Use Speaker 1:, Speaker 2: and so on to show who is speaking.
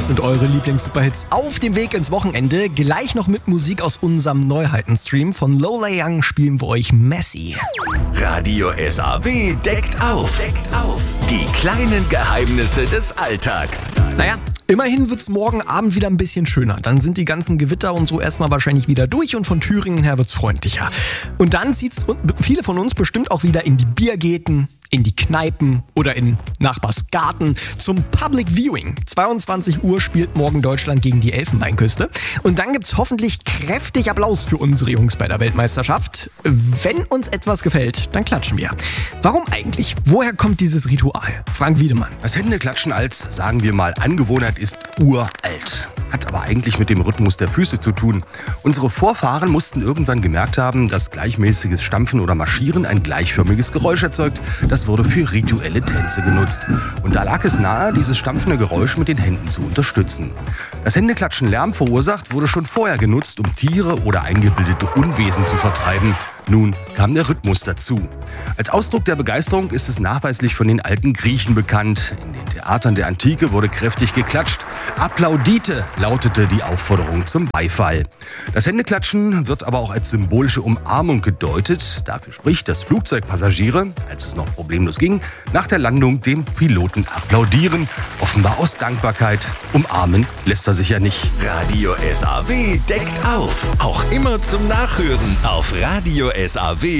Speaker 1: Das sind eure Lieblings-Superhits auf dem Weg ins Wochenende. Gleich noch mit Musik aus unserem Neuheiten-Stream. Von Lola Young spielen wir euch Messi.
Speaker 2: Radio SAW deckt auf. Die kleinen Geheimnisse des Alltags.
Speaker 1: Naja, immerhin wird's morgen Abend wieder ein bisschen schöner. Dann sind die ganzen Gewitter und so erstmal wahrscheinlich wieder durch und von Thüringen her wird's freundlicher. Und dann zieht's viele von uns bestimmt auch wieder in die Biergärten, in die Kneipen oder in Nachbars Garten zum Public Viewing. 22 Uhr spielt morgen Deutschland gegen die Elfenbeinküste. Und dann gibt's hoffentlich kräftig Applaus für unsere Jungs bei der Weltmeisterschaft. Wenn uns etwas gefällt, dann klatschen wir. Warum eigentlich? Woher kommt dieses Ritual? Frank Wiedemann.
Speaker 3: Das Händeklatschen als, sagen wir mal, Angewohnheit ist uralt. Hat aber eigentlich mit dem Rhythmus der Füße zu tun. Unsere Vorfahren mussten irgendwann gemerkt haben, dass gleichmäßiges Stampfen oder Marschieren ein gleichförmiges Geräusch erzeugt. Das wurde für rituelle Tänze genutzt. Und da lag es nahe, dieses stampfende Geräusch mit den Händen zu unterstützen. Das Händeklatschen Lärm verursacht, wurde schon vorher genutzt, um Tiere oder eingebildete Unwesen zu vertreiben. Nun kam der Rhythmus dazu. Als Ausdruck der Begeisterung ist es nachweislich von den alten Griechen bekannt. In den Theatern der Antike wurde kräftig geklatscht. Applaudite lautete die Aufforderung zum Beifall. Das Händeklatschen wird aber auch als symbolische Umarmung gedeutet. Dafür spricht, dass Flugzeugpassagiere, als es noch problemlos ging, nach der Landung dem Piloten applaudieren. Offenbar aus Dankbarkeit. Umarmen lässt er sich ja nicht.
Speaker 2: Radio SAW deckt auf. Auch immer zum Nachhören auf Radio SAW.